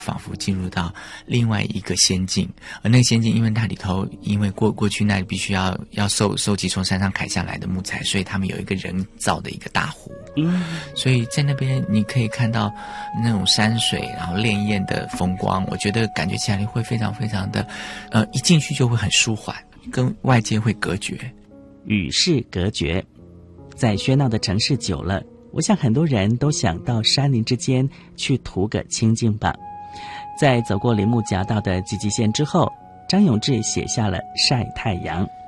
仿佛进入到另外一个仙境。而那个仙境因为它里头因为过去那里必须要收集从山上砍下来的木材，所以他们有一个人造的一个大湖。所以在那边你可以看到那种山水然后潋滟的风光，我觉得感觉起来会非常非常的一进去就会很舒缓，跟外界会隔绝， 与世隔绝。在喧闹的城市久了，我想很多人都想到山林之间去图个清静吧。在走过林木夹道的集集线之后，张永志写下了《晒太阳》。